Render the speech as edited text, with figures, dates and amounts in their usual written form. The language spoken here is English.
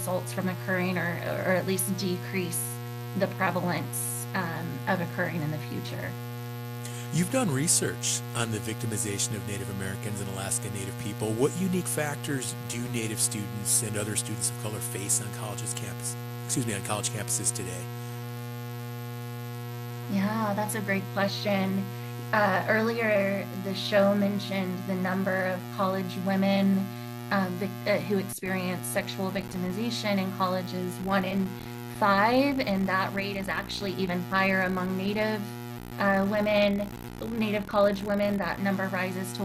results from occurring, or at least decrease the prevalence of occurring in the future. You've done research on the victimization of Native Americans and Alaska Native people. What unique factors do Native students and other students of color face on on college campuses today? Yeah, that's a great question. Earlier, the show mentioned the number of college women who experience sexual victimization in colleges, 1 in 5, and that rate is actually even higher among Native women, Native college women. That number rises to